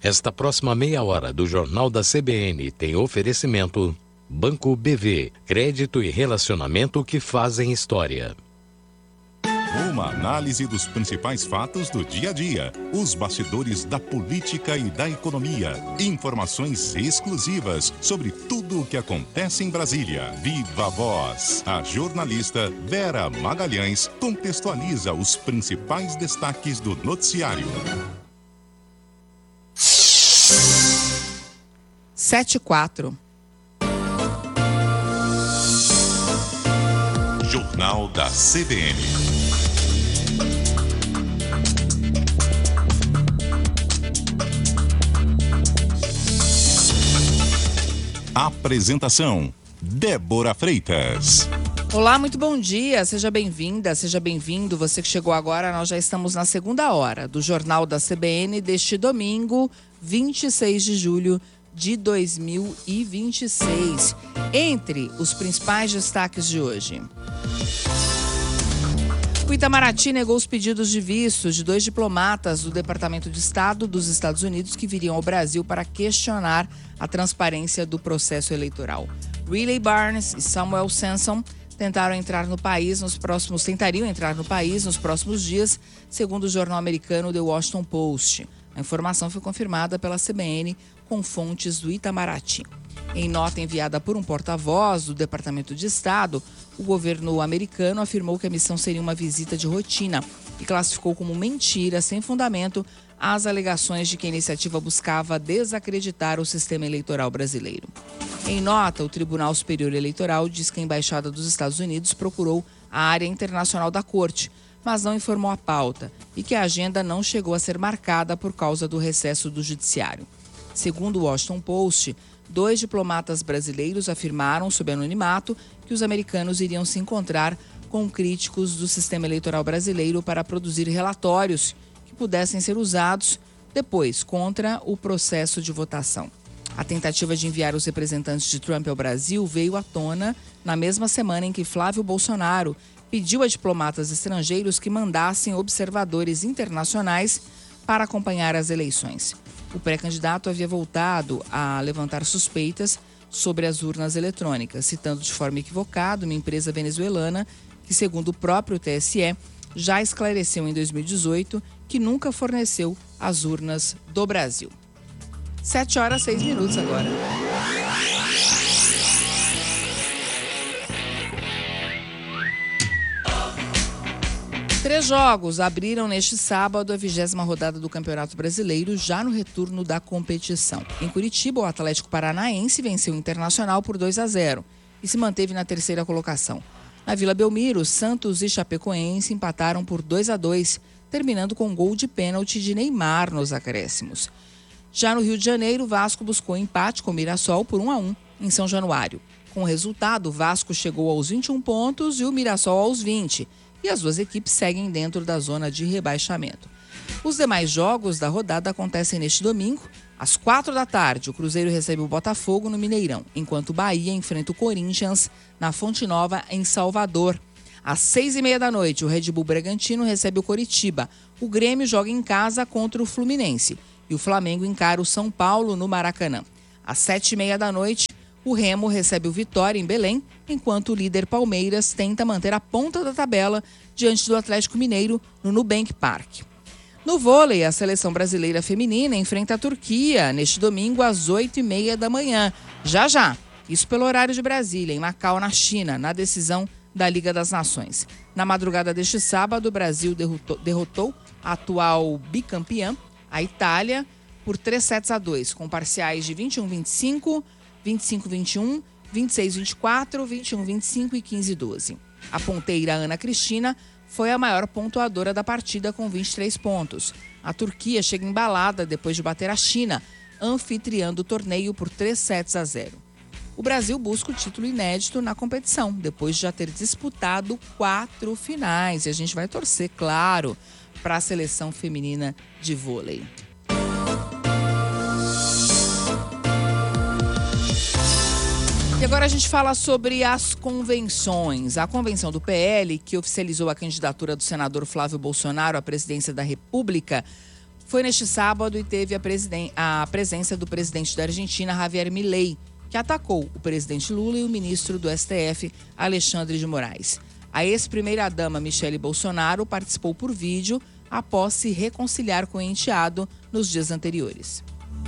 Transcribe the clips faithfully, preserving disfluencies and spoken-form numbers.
Esta próxima meia hora do Jornal da C B N tem oferecimento Banco B V, crédito e relacionamento que fazem história. Uma análise dos principais fatos do dia a dia, os bastidores da política e da economia, informações exclusivas sobre tudo o que acontece em Brasília. Viva a voz! A jornalista Vera Magalhães contextualiza os principais destaques do noticiário. sete e quatro. Jornal da C B N. Apresentação: Débora Freitas. Olá, muito bom dia, seja bem-vinda, seja bem-vindo. Você que chegou agora, nós já estamos na segunda hora do Jornal da C B N deste domingo, vinte e seis de julho de dois mil e vinte e seis. Entre os principais destaques de hoje: o Itamaraty negou os pedidos de vistos de dois diplomatas do Departamento de Estado dos Estados Unidos que viriam ao Brasil para questionar a transparência do processo eleitoral. Riley Barnes e Samuel Sanson tentaram entrar no país nos próximos, tentariam entrar no país nos próximos dias, segundo o jornal americano The Washington Post. A informação foi confirmada pela C B N com fontes do Itamaraty. Em nota enviada por um porta-voz do Departamento de Estado, o governo americano afirmou que a missão seria uma visita de rotina e classificou como mentira sem fundamento as alegações de que a iniciativa buscava desacreditar o sistema eleitoral brasileiro. Em nota, o Tribunal Superior Eleitoral diz que a Embaixada dos Estados Unidos procurou a área internacional da Corte, mas não informou a pauta e que a agenda não chegou a ser marcada por causa do recesso do Judiciário. Segundo o Washington Post, dois diplomatas brasileiros afirmaram, sob anonimato, que os americanos iriam se encontrar com críticos do sistema eleitoral brasileiro para produzir relatórios que pudessem ser usados depois contra o processo de votação. A tentativa de enviar os representantes de Trump ao Brasil veio à tona na mesma semana em que Flávio Bolsonaro pediu a diplomatas estrangeiros que mandassem observadores internacionais para acompanhar as eleições. O pré-candidato havia voltado a levantar suspeitas sobre as urnas eletrônicas, citando de forma equivocada uma empresa venezuelana que, segundo o próprio T S E, já esclareceu em dois mil e dezoito que nunca forneceu as urnas do Brasil. Sete horas, seis minutos agora. Três jogos abriram neste sábado a vigésima rodada do Campeonato Brasileiro, já no retorno da competição. Em Curitiba, o Atlético Paranaense venceu o Internacional por dois a zero e se manteve na terceira colocação. Na Vila Belmiro, Santos e Chapecoense empataram por dois a dois, terminando com um gol de pênalti de Neymar nos acréscimos. Já no Rio de Janeiro, o Vasco buscou empate com o Mirassol por um a um em São Januário. Com o resultado, o Vasco chegou aos vinte e um pontos e o Mirassol aos vinte. E as duas equipes seguem dentro da zona de rebaixamento. Os demais jogos da rodada acontecem neste domingo. Às quatro da tarde, o Cruzeiro recebe o Botafogo no Mineirão, enquanto o Bahia enfrenta o Corinthians na Fonte Nova, em Salvador. Às seis e meia da noite, o Red Bull Bragantino recebe o Coritiba. O Grêmio joga em casa contra o Fluminense. E o Flamengo encara o São Paulo no Maracanã. Às sete e meia da noite, o Remo recebe o Vitória em Belém, enquanto o líder Palmeiras tenta manter a ponta da tabela diante do Atlético Mineiro no Nubank Park. No vôlei, a seleção brasileira feminina enfrenta a Turquia neste domingo às oito e meia da manhã. Já já, isso pelo horário de Brasília, em Macau, na China, na decisão da Liga das Nações. Na madrugada deste sábado, o Brasil derrotou, derrotou a atual bicampeã, a Itália, por três sets a dois, com parciais de vinte e um a vinte e cinco, vinte e cinco a vinte e um, vinte e seis a vinte e quatro, vinte e um a vinte e cinco e quinze a doze. A ponteira Ana Cristina foi a maior pontuadora da partida com vinte e três pontos. A Turquia chega embalada depois de bater a China, anfitriã do torneio por três sets a zero. O Brasil busca o título inédito na competição, depois de já ter disputado quatro finais. E a gente vai torcer, claro, para a seleção feminina de vôlei. E agora a gente fala sobre as convenções. A convenção do P L, que oficializou a candidatura do senador Flávio Bolsonaro à presidência da República, foi neste sábado e teve a, presiden- a presença do presidente da Argentina, Javier Milei, que atacou o presidente Lula e o ministro do S T F, Alexandre de Moraes. A ex-primeira-dama Michele Bolsonaro participou por vídeo após se reconciliar com o enteado nos dias anteriores.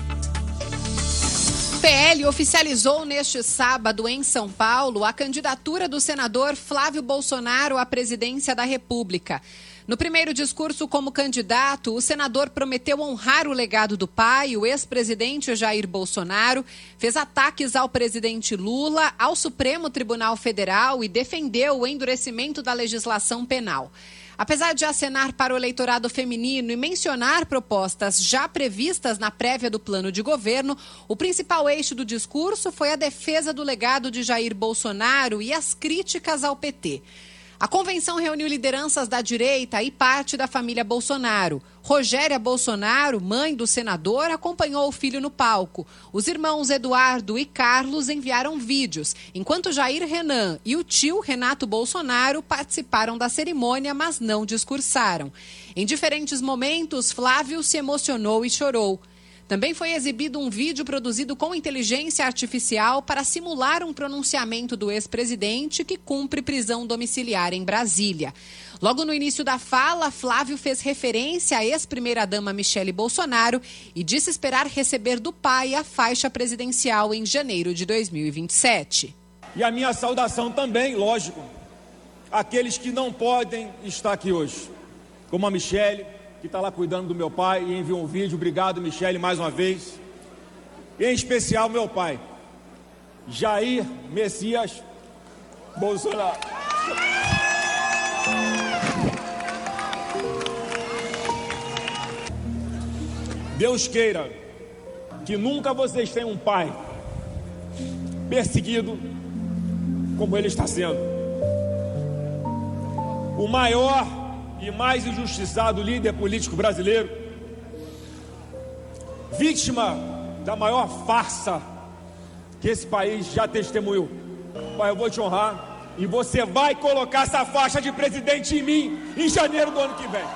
P L oficializou neste sábado em São Paulo a candidatura do senador Flávio Bolsonaro à presidência da República. No primeiro discurso como candidato, o senador prometeu honrar o legado do pai, o ex-presidente Jair Bolsonaro, fez ataques ao presidente Lula, ao Supremo Tribunal Federal e defendeu o endurecimento da legislação penal. Apesar de acenar para o eleitorado feminino e mencionar propostas já previstas na prévia do plano de governo, o principal eixo do discurso foi a defesa do legado de Jair Bolsonaro e as críticas ao P T. A convenção reuniu lideranças da direita e parte da família Bolsonaro. Rogéria Bolsonaro, mãe do senador, acompanhou o filho no palco. Os irmãos Eduardo e Carlos enviaram vídeos, enquanto Jair Renan e o tio Renato Bolsonaro participaram da cerimônia, mas não discursaram. Em diferentes momentos, Flávio se emocionou e chorou. Também foi exibido um vídeo produzido com inteligência artificial para simular um pronunciamento do ex-presidente que cumpre prisão domiciliar em Brasília. Logo no início da fala, Flávio fez referência à ex-primeira-dama Michele Bolsonaro e disse esperar receber do pai a faixa presidencial em janeiro de dois mil e vinte e sete. E a minha saudação também, lógico, àqueles que não podem estar aqui hoje, como a Michele, que está lá cuidando do meu pai e enviou um vídeo. Obrigado, Michele, mais uma vez. E em especial, meu pai, Jair Messias Bolsonaro. Deus queira que nunca vocês tenham um pai perseguido como ele está sendo. O maior e mais injustiçado líder político brasileiro, vítima da maior farsa que esse país já testemunhou. Pai, eu vou te honrar e você vai colocar essa faixa de presidente em mim em janeiro do ano que vem.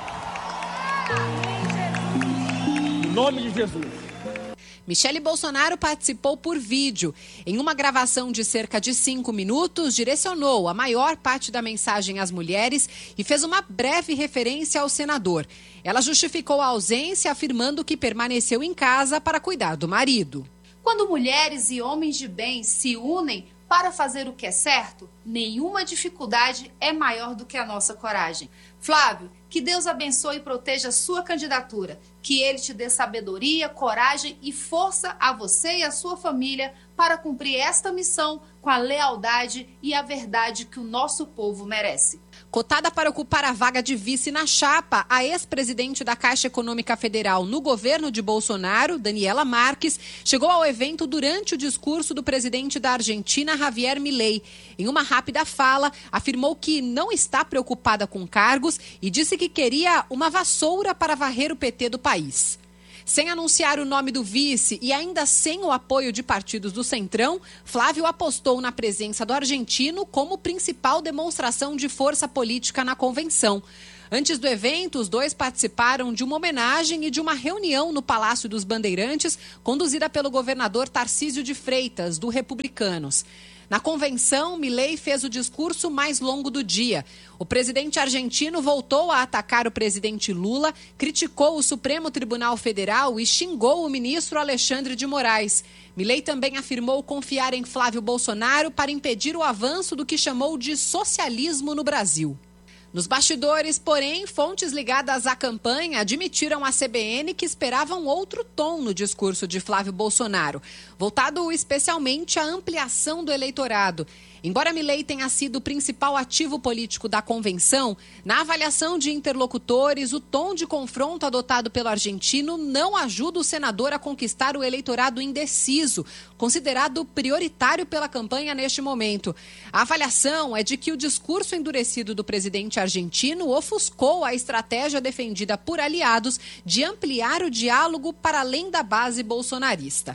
Em nome de Jesus. Michele Bolsonaro participou por vídeo. Em uma gravação de cerca de cinco minutos, direcionou a maior parte da mensagem às mulheres e fez uma breve referência ao senador. Ela justificou a ausência, afirmando que permaneceu em casa para cuidar do marido. Quando mulheres e homens de bem se unem para fazer o que é certo, nenhuma dificuldade é maior do que a nossa coragem. Flávio, que Deus abençoe e proteja a sua candidatura. Que Ele te dê sabedoria, coragem e força a você e a sua família para cumprir esta missão com a lealdade e a verdade que o nosso povo merece. Cotada para ocupar a vaga de vice na chapa, a ex-presidente da Caixa Econômica Federal no governo de Bolsonaro, Daniela Marques, chegou ao evento durante o discurso do presidente da Argentina, Javier Milei. Em uma rápida fala, afirmou que não está preocupada com cargos e disse que queria uma vassoura para varrer o P T do país. Sem anunciar o nome do vice e ainda sem o apoio de partidos do Centrão, Flávio apostou na presença do argentino como principal demonstração de força política na convenção. Antes do evento, os dois participaram de uma homenagem e de uma reunião no Palácio dos Bandeirantes, conduzida pelo governador Tarcísio de Freitas, do Republicanos. Na convenção, Milei fez o discurso mais longo do dia. O presidente argentino voltou a atacar o presidente Lula, criticou o Supremo Tribunal Federal e xingou o ministro Alexandre de Moraes. Milei também afirmou confiar em Flávio Bolsonaro para impedir o avanço do que chamou de socialismo no Brasil. Nos bastidores, porém, fontes ligadas à campanha admitiram à C B N que esperavam outro tom no discurso de Flávio Bolsonaro, voltado especialmente à ampliação do eleitorado. Embora Milei tenha sido o principal ativo político da convenção, na avaliação de interlocutores, o tom de confronto adotado pelo argentino não ajuda o senador a conquistar o eleitorado indeciso, considerado prioritário pela campanha neste momento. A avaliação é de que o discurso endurecido do presidente argentino ofuscou a estratégia defendida por aliados de ampliar o diálogo para além da base bolsonarista.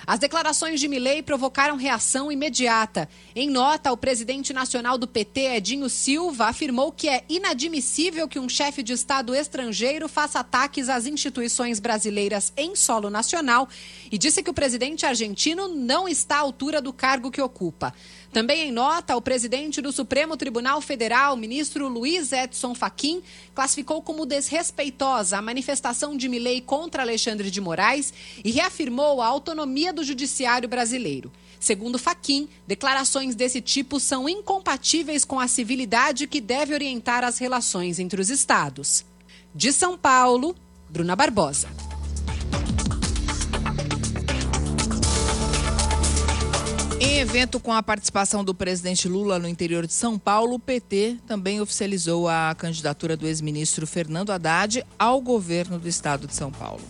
As declarações de Milei provocaram reação imediata. Em nota, o presidente nacional do P T, Edinho Silva, afirmou que é inadmissível que um chefe de Estado estrangeiro faça ataques às instituições brasileiras em solo nacional e disse que o presidente argentino não está à altura do cargo que ocupa. Também em nota, o presidente do Supremo Tribunal Federal, ministro Luiz Edson Fachin, classificou como desrespeitosa a manifestação de Milei contra Alexandre de Moraes e reafirmou a autonomia do judiciário brasileiro. Segundo Fachin, declarações desse tipo são incompatíveis com a civilidade que deve orientar as relações entre os estados. De São Paulo, Bruna Barbosa. Em evento com a participação do presidente Lula no interior de São Paulo, o P T também oficializou a candidatura do ex-ministro Fernando Haddad ao governo do estado de São Paulo.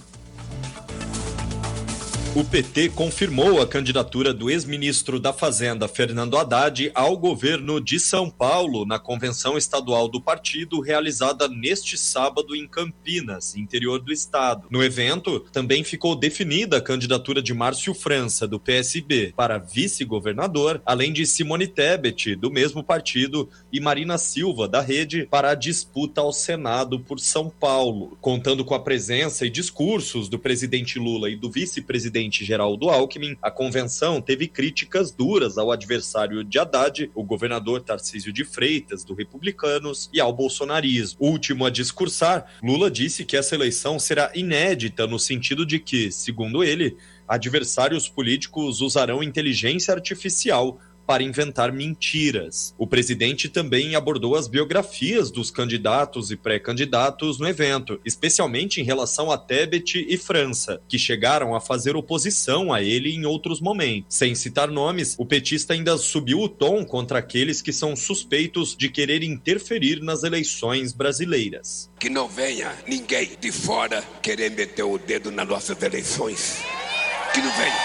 O P T confirmou a candidatura do ex-ministro da Fazenda, Fernando Haddad, ao governo de São Paulo na convenção estadual do partido, realizada neste sábado em Campinas, interior do estado. No evento, também ficou definida a candidatura de Márcio França, do P S B, para vice-governador, além de Simone Tebet, do mesmo partido, e Marina Silva, da Rede, para a disputa ao Senado por São Paulo. Contando com a presença e discursos do presidente Lula e do vice-presidente Geraldo Alckmin, a convenção teve críticas duras ao adversário de Haddad, o governador Tarcísio de Freitas, do Republicanos, e ao bolsonarismo. Último a discursar, Lula disse que essa eleição será inédita no sentido de que, segundo ele, adversários políticos usarão inteligência artificial para inventar mentiras. O presidente também abordou as biografias dos candidatos e pré-candidatos no evento, especialmente em relação a Tebet e França, que chegaram a fazer oposição a ele em outros momentos. Sem citar nomes, o petista ainda subiu o tom contra aqueles que são suspeitos de querer interferir nas eleições brasileiras. Que não venha ninguém de fora querer meter o dedo nas nossas eleições. Que não venha.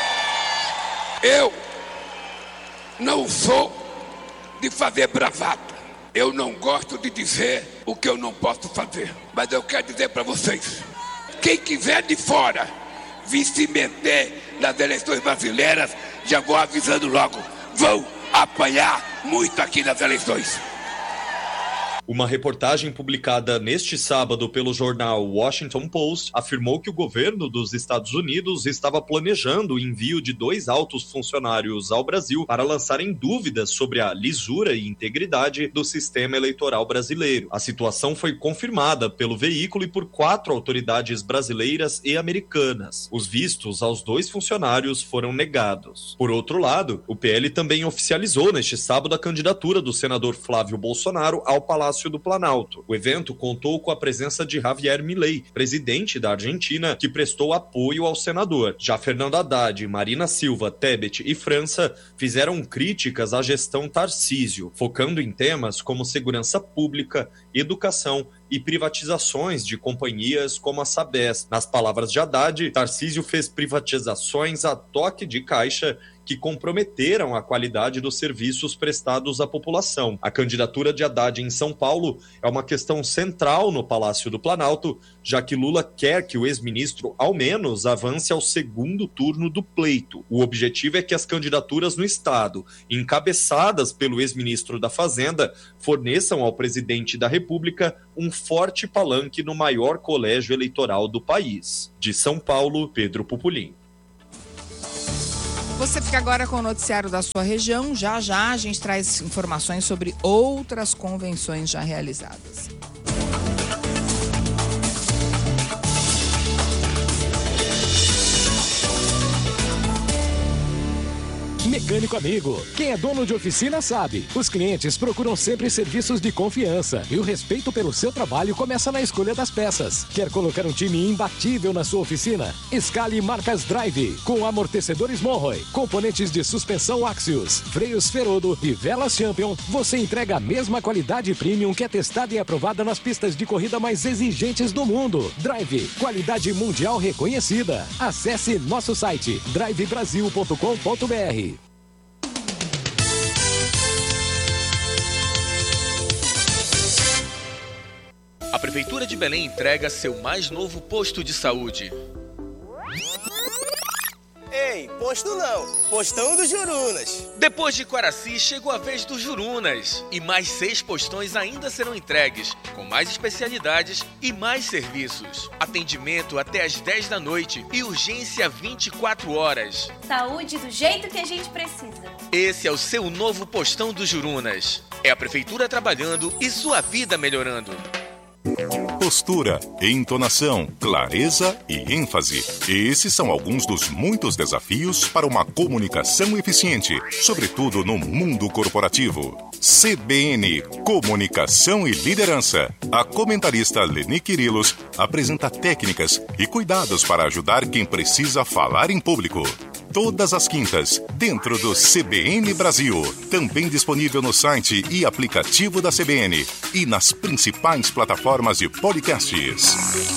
Eu não sou de fazer bravata. Eu não gosto de dizer o que eu não posso fazer. Mas eu quero dizer para vocês, quem quiser de fora vir se meter nas eleições brasileiras, já vou avisando logo, vão apanhar muito aqui nas eleições. Uma reportagem publicada neste sábado pelo jornal Washington Post afirmou que o governo dos Estados Unidos estava planejando o envio de dois altos funcionários ao Brasil para lançarem dúvidas sobre a lisura e integridade do sistema eleitoral brasileiro. A situação foi confirmada pelo veículo e por quatro autoridades brasileiras e americanas. Os vistos aos dois funcionários foram negados. Por outro lado, o P L também oficializou neste sábado a candidatura do senador Flávio Bolsonaro ao Palácio do Planalto. O evento contou com a presença de Javier Milei, presidente da Argentina, que prestou apoio ao senador. Já Fernando Haddad, Marina Silva, Tebet e França fizeram críticas à gestão Tarcísio, focando em temas como segurança pública, educação e privatizações de companhias como a Sabesp. Nas palavras de Haddad, Tarcísio fez privatizações a toque de caixa que comprometeram a qualidade dos serviços prestados à população. A candidatura de Haddad em São Paulo é uma questão central no Palácio do Planalto, já que Lula quer que o ex-ministro, ao menos, avance ao segundo turno do pleito. O objetivo é que as candidaturas no Estado, encabeçadas pelo ex-ministro da Fazenda, forneçam ao presidente da República um forte palanque no maior colégio eleitoral do país. De São Paulo, Pedro Pupulim. Você fica agora com o noticiário da sua região. Já já a gente traz informações sobre outras convenções já realizadas. Mecânico amigo, quem é dono de oficina sabe. Os clientes procuram sempre serviços de confiança e o respeito pelo seu trabalho começa na escolha das peças. Quer colocar um time imbatível na sua oficina? Escale marcas Drive, com amortecedores Monroe, componentes de suspensão Axios, freios Ferodo e velas Champion. Você entrega a mesma qualidade premium que é testada e aprovada nas pistas de corrida mais exigentes do mundo. Drive, qualidade mundial reconhecida. Acesse nosso site drive brasil ponto com ponto br. A Prefeitura de Belém entrega seu mais novo posto de saúde. Ei, Ei, posto não, postão do Jurunas. Depois de Quaraci, chegou a vez do Jurunas. E mais seis postões ainda serão entregues, com mais especialidades e mais serviços. Atendimento até às dez da noite e urgência vinte e quatro horas. Saúde do jeito que a gente precisa. Esse é o seu novo postão do Jurunas. É a prefeitura trabalhando e sua vida melhorando. Postura, entonação, clareza e ênfase. Esses são alguns dos muitos desafios para uma comunicação eficiente, sobretudo no mundo corporativo. C B N, Comunicação e Liderança. A comentarista Leni Quirilos apresenta técnicas e cuidados para ajudar quem precisa falar em público. Todas as quintas, dentro do C B N Brasil. Também disponível no site e aplicativo da C B N e nas principais plataformas de podcasts.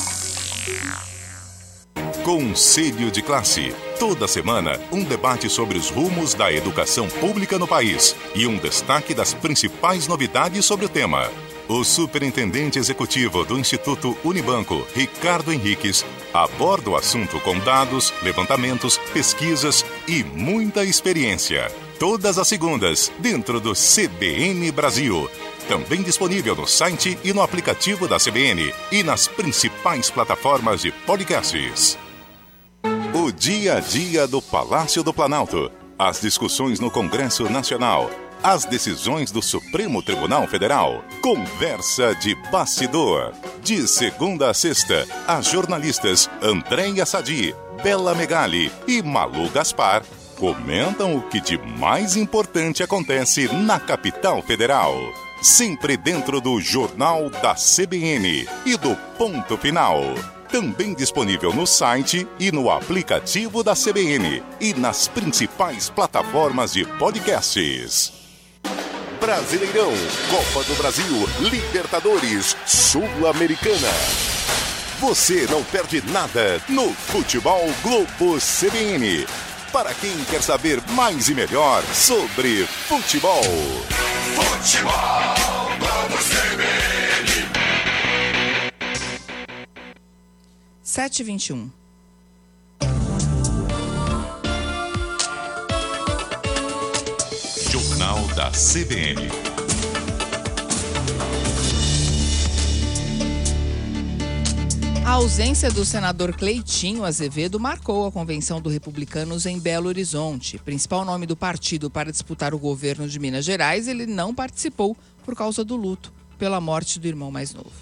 Conselho de Classe. Toda semana, um debate sobre os rumos da educação pública no país e um destaque das principais novidades sobre o tema. O superintendente executivo do Instituto Unibanco, Ricardo Henriques, aborda o assunto com dados, levantamentos, pesquisas e muita experiência. Todas as segundas, dentro do C B N Brasil. Também disponível no site e no aplicativo da C B N e nas principais plataformas de podcasts. O dia a dia do Palácio do Planalto. As discussões no Congresso Nacional. As decisões do Supremo Tribunal Federal. Conversa de bastidor. De segunda a sexta, as jornalistas Andréia Sadi, Bela Megali e Malu Gaspar comentam o que de mais importante acontece na capital federal. Sempre dentro do Jornal da C B N e do Ponto Final. Também disponível no site e no aplicativo da C B N e nas principais plataformas de podcasts. Brasileirão, Copa do Brasil, Libertadores, Sul-Americana. Você não perde nada no Futebol Globo C B N. Para quem quer saber mais e melhor sobre futebol. Futebol Globo C B N. sete e vinte e um. Jornal da C B N. A ausência do senador Cleitinho Azevedo marcou a convenção do Republicanos em Belo Horizonte. Principal nome do partido para disputar o governo de Minas Gerais, ele não participou por causa do luto pela morte do irmão mais novo.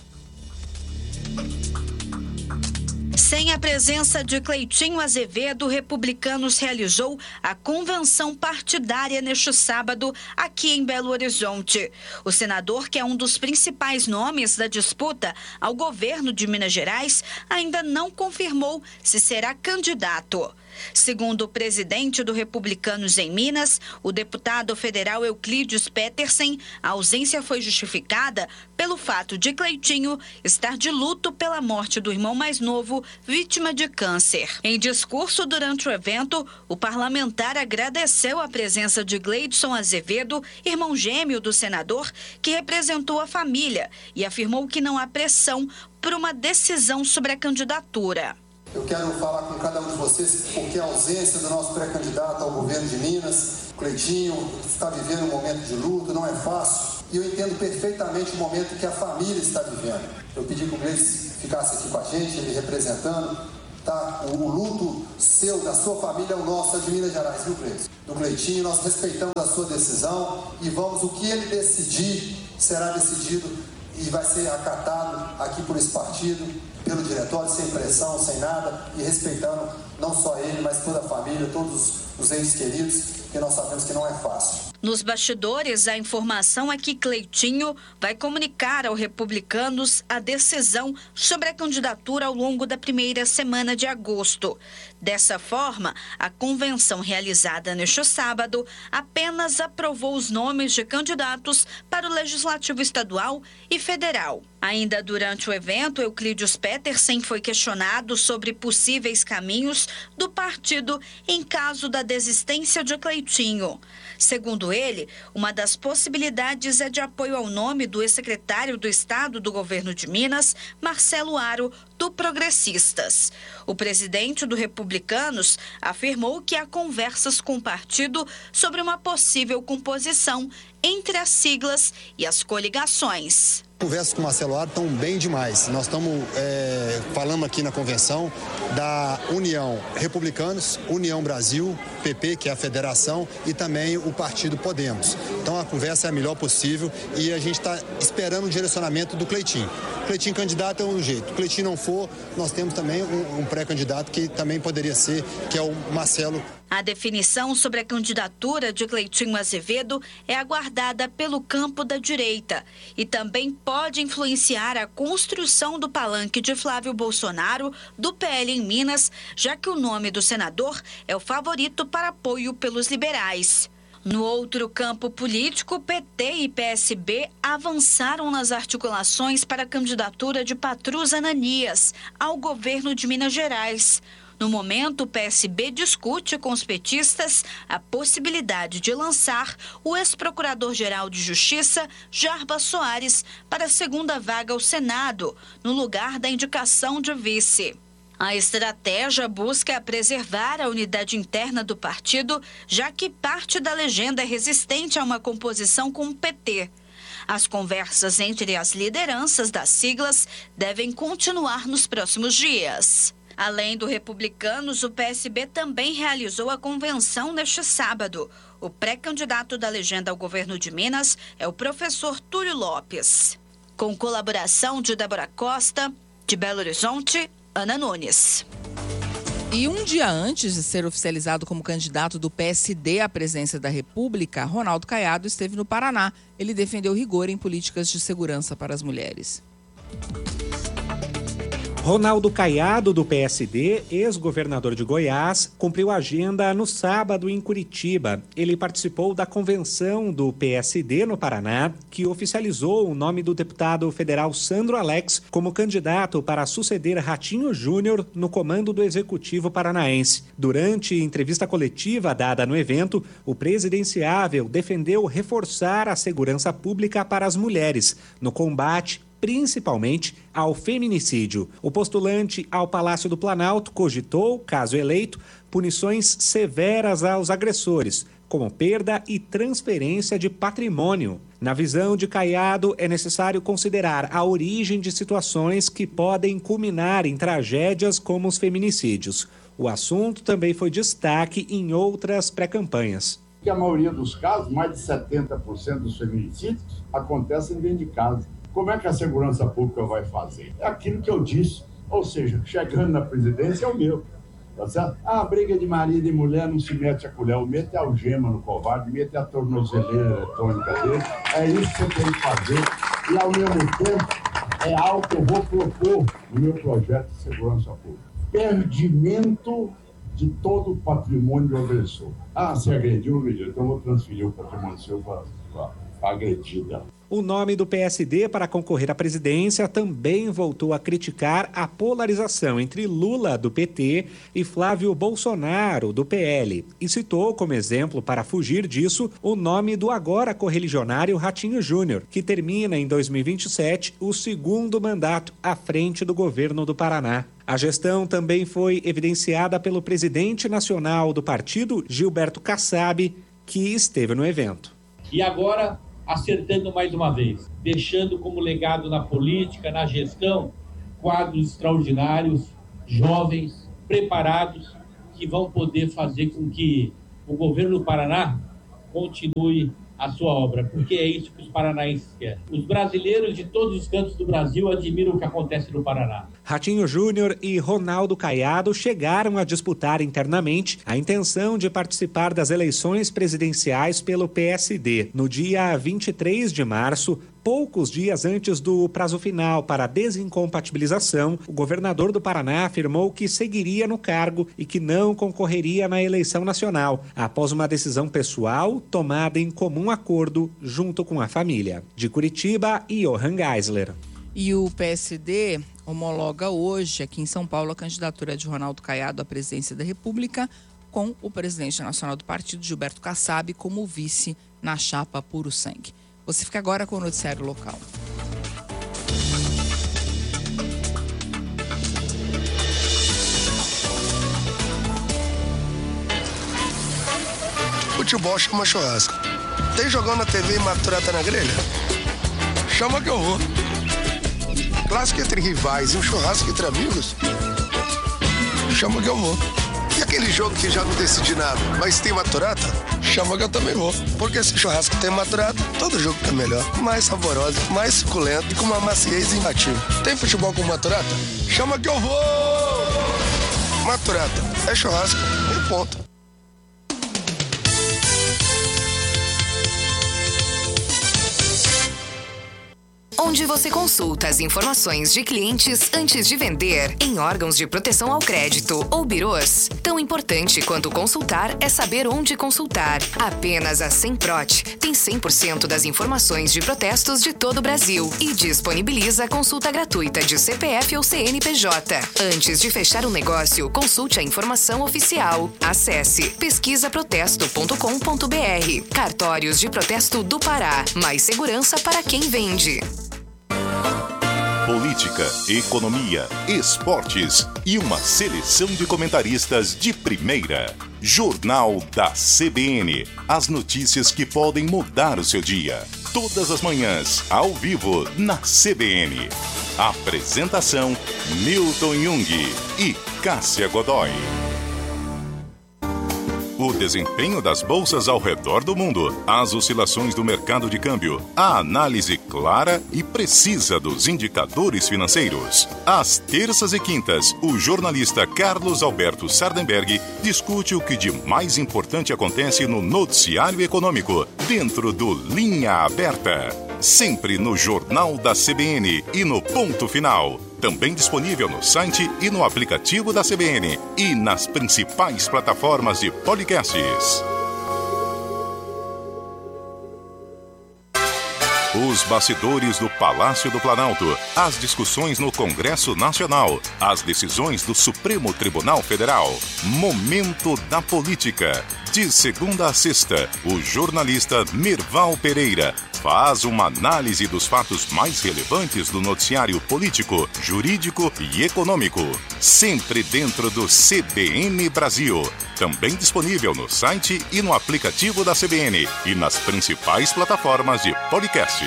Sem a presença de Cleitinho Azevedo, o Republicanos realizou a convenção partidária neste sábado aqui em Belo Horizonte. O senador, que é um dos principais nomes da disputa ao governo de Minas Gerais, ainda não confirmou se será candidato. Segundo o presidente do Republicanos em Minas, o deputado federal Euclides Petersen, a ausência foi justificada pelo fato de Cleitinho estar de luto pela morte do irmão mais novo, vítima de câncer. Em discurso durante o evento, o parlamentar agradeceu a presença de Gleidson Azevedo, irmão gêmeo do senador, que representou a família, e afirmou que não há pressão por uma decisão sobre a candidatura. Eu quero falar com cada um de vocês porque a ausência do nosso pré-candidato ao governo de Minas, Cleitinho, está vivendo um momento de luto, não é fácil. E eu entendo perfeitamente o momento que a família está vivendo. Eu pedi que o Gleice ficasse aqui com a gente, ele representando. Tá? O, o luto seu, da sua família, é o nosso, é de Minas Gerais, viu, Gleice? Do Cleitinho, nós respeitamos a sua decisão e vamos, o que ele decidir, será decidido e vai ser acatado aqui por esse partido, pelo diretório, sem pressão, sem nada, e respeitando não só ele, mas toda a família, todos os entes queridos, porque nós sabemos que não é fácil. Nos bastidores, a informação é que Cleitinho vai comunicar ao Republicanos a decisão sobre a candidatura ao longo da primeira semana de agosto. Dessa forma, a convenção realizada neste sábado apenas aprovou os nomes de candidatos para o Legislativo Estadual e Federal. Ainda durante o evento, Euclides Petersen foi questionado sobre possíveis caminhos do partido em caso da desistência de Cleitinho. Segundo ele, uma das possibilidades é de apoio ao nome do ex-secretário do Estado do governo de Minas, Marcelo Aro, do Progressistas. O presidente do Republicanos afirmou que há conversas com o partido sobre uma possível composição entre as siglas e as coligações. Conversas com o Marcelo Aro estão bem demais. Nós estamos é, falando aqui na convenção da União Republicanos, União Brasil, P P, que é a federação, e também o partido Podemos. Então a conversa é a melhor possível e a gente está esperando o direcionamento do Cleitinho. Cleitinho candidato é um jeito. Cleitinho não for, nós temos também um, um pré-candidato que também poderia ser, que é o Marcelo. A definição sobre a candidatura de Cleitinho Azevedo é aguardada pelo campo da direita e também pode influenciar a construção do palanque de Flávio Bolsonaro do P L em Minas, já que o nome do senador é o favorito para apoio pelos liberais. No outro campo político, P T e P S B avançaram nas articulações para a candidatura de Patrus Ananias ao governo de Minas Gerais. No momento, o P S B discute com os petistas a possibilidade de lançar o ex-procurador-geral de Justiça, Jarbas Soares, para a segunda vaga ao Senado, no lugar da indicação de vice. A estratégia busca preservar a unidade interna do partido, já que parte da legenda é resistente a uma composição com o P T. As conversas entre as lideranças das siglas devem continuar nos próximos dias. Além do Republicanos, o P S B também realizou a convenção neste sábado. O pré-candidato da legenda ao governo de Minas é o professor Túlio Lopes. Com colaboração de Débora Costa, de Belo Horizonte, Ana Nunes. E um dia antes de ser oficializado como candidato do P S D à presidência da República, Ronaldo Caiado esteve no Paraná. Ele defendeu rigor em políticas de segurança para as mulheres. Ronaldo Caiado, do P S D, ex-governador de Goiás, cumpriu a agenda no sábado em Curitiba. Ele participou da convenção do P S D no Paraná, que oficializou o nome do deputado federal Sandro Alex como candidato para suceder Ratinho Júnior no comando do Executivo Paranaense. Durante entrevista coletiva dada no evento, o presidenciável defendeu reforçar a segurança pública para as mulheres no combate principalmente ao feminicídio. O postulante ao Palácio do Planalto cogitou, caso eleito, punições severas aos agressores, como perda e transferência de patrimônio. Na visão de Caiado, é necessário considerar a origem de situações que podem culminar em tragédias como os feminicídios. O assunto também foi destaque em outras pré-campanhas. Que a maioria dos casos, mais de setenta por cento dos feminicídios, acontecem dentro de casa. Como é que a segurança pública vai fazer? É aquilo que eu disse, ou seja, chegando na presidência é o meu, tá certo? Ah, a briga de marido e mulher não se mete a colher, o mete a algema no covarde, mete a tornozeleira eletrônica dele, é isso que você tem que fazer, e ao mesmo tempo é algo que eu vou propor no meu projeto de segurança pública. Perdimento de todo o patrimônio do agressor. Ah, se agrediu, então eu vou transferir o patrimônio seu para a agredida. O nome do P S D para concorrer à presidência também voltou a criticar a polarização entre Lula, do P T, e Flávio Bolsonaro, do P L, e citou como exemplo para fugir disso o nome do agora correligionário Ratinho Júnior, que termina em dois mil e vinte e sete o segundo mandato à frente do governo do Paraná. A gestão também foi evidenciada pelo presidente nacional do partido, Gilberto Kassab, que esteve no evento. E agora, acertando mais uma vez, deixando como legado na política, na gestão, quadros extraordinários, jovens, preparados, que vão poder fazer com que o governo do Paraná continue a sua obra, porque é isso que os paranaenses querem. Os brasileiros de todos os cantos do Brasil admiram o que acontece no Paraná. Ratinho Júnior e Ronaldo Caiado chegaram a disputar internamente a intenção de participar das eleições presidenciais pelo P S D. No dia vinte e três de março, poucos dias antes do prazo final para a desincompatibilização, o governador do Paraná afirmou que seguiria no cargo e que não concorreria na eleição nacional, após uma decisão pessoal tomada em comum acordo junto com a família. De Curitiba, Johan Geisler. E o P S D homologa hoje, aqui em São Paulo, a candidatura de Ronaldo Caiado à presidência da República com o presidente nacional do partido, Gilberto Kassab, como vice na chapa Puro Sangue. Você fica agora com o noticiário local. Futebol chama churrasco. Tem jogão na T V e maturata na grelha? Chama que eu vou. Clássico entre rivais e um churrasco entre amigos? Chama que eu vou. E aquele jogo que já não decidi nada, mas tem maturata? Chama que eu também vou. Porque se churrasco tem maturata, todo jogo tá melhor. Mais saboroso, mais suculento e com uma maciez imbatível. Tem futebol com maturata? Chama que eu vou! Maturata é churrasco e ponto. Onde você consulta as informações de clientes antes de vender em órgãos de proteção ao crédito ou birôs. Tão importante quanto consultar é saber onde consultar. Apenas a Semprot tem cem por cento das informações de protestos de todo o Brasil e disponibiliza consulta gratuita de C P F ou C N P J. Antes de fechar um negócio, consulte a informação oficial. Acesse pesquisa protesto ponto com ponto b r. Cartórios de Protesto do Pará. Mais segurança para quem vende. Política, economia, esportes e uma seleção de comentaristas de primeira. Jornal da C B N. As notícias que podem mudar o seu dia. Todas as manhãs, ao vivo, na C B N. Apresentação: Milton Jung e Cássia Godoy. O desempenho das bolsas ao redor do mundo, as oscilações do mercado de câmbio, a análise clara e precisa dos indicadores financeiros. Às terças e quintas, o jornalista Carlos Alberto Sardenberg discute o que de mais importante acontece no noticiário econômico, dentro do Linha Aberta. Sempre no Jornal da C B N e no Ponto Final. Também disponível no site e no aplicativo da C B N e nas principais plataformas de podcasts. Os bastidores do Palácio do Planalto, as discussões no Congresso Nacional, as decisões do Supremo Tribunal Federal. Momento da Política. De segunda a sexta, o jornalista Merval Pereira faz uma análise dos fatos mais relevantes do noticiário político, jurídico e econômico. Sempre dentro do C B N Brasil. Também disponível no site e no aplicativo da C B N e nas principais plataformas de podcasts.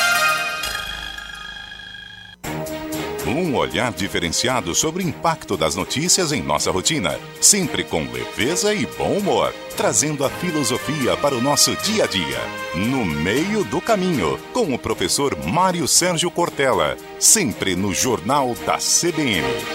Um olhar diferenciado sobre o impacto das notícias em nossa rotina, sempre com leveza e bom humor, trazendo a filosofia para o nosso dia a dia. No meio do caminho, com o professor Mário Sérgio Cortella, sempre no Jornal da C B N.